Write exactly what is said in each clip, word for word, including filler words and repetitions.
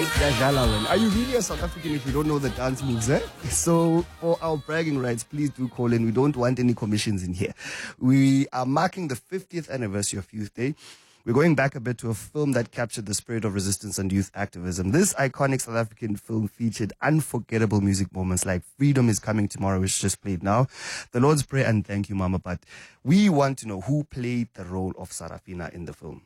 Are you really a South African if you don't know the dance moves, eh? So, for our bragging rights, please do call in. We don't want any commissions in here. We are marking the fiftieth anniversary of Youth Day. We're going back a bit to a film that captured the spirit of resistance and youth activism. This iconic South African film featured unforgettable music moments like Freedom is Coming Tomorrow, which just played now, The Lord's Prayer, and Thank You, Mama. But we want to know who played the role of Sarafina in the film.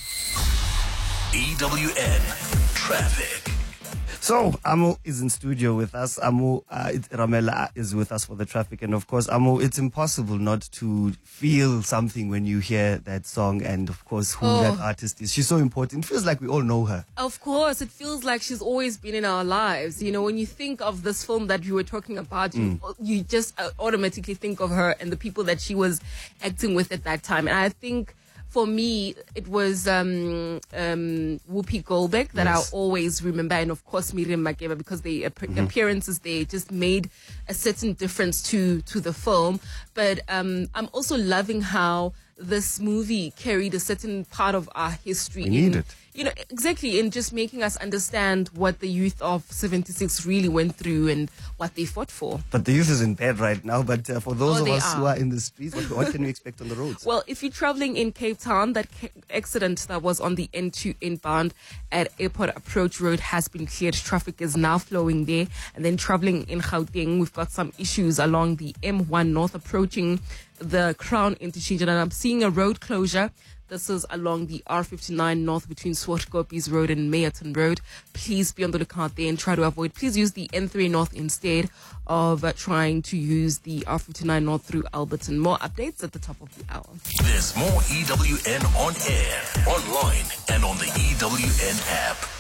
E W N Traffic. So, Amo is in studio with us. Amo, uh, it, Ramela is with us for the traffic. And of course, Amo, it's impossible not to feel something when you hear that song and, of course, who Oh. that artist is. She's so important. It feels like we all know her. Of course, it feels like she's always been in our lives. You know, when you think of this film that you were talking about, you, you just uh, automatically think of her and the people that she was acting with at that time. And I think for me, it was um, um, Whoopi Goldberg that Yes. I always remember. And of course, Miriam Makeba, because the ap- Mm-hmm. appearances, they just made a certain difference to, to the film. But um, I'm also loving how this movie carried a certain part of our history. We need in, it. You know, exactly, in just making us understand what the youth of seventy-six really went through and what they fought for. But the youth is in bed right now. But uh, for those Oh, of they us are. who are in the streets, what, what can we expect on the roads? Well, if you're traveling in Cape Town, that ca- accident that was on the N two inbound at Airport Approach Road has been cleared. Traffic is now flowing there. And then traveling in Gauteng, we've got some issues along the M one North approaching the Crown interchange. And I'm seeing a road closure. This is along the R fifty-nine North between Swartkoppies Road and Mayerton Road. Please be on the lookout there and try to avoid. Please use the N three North instead of uh, trying to use the R fifty-nine North through Alberton. More updates at the top of the hour. There's more E W N on air, online, and on the E W N app.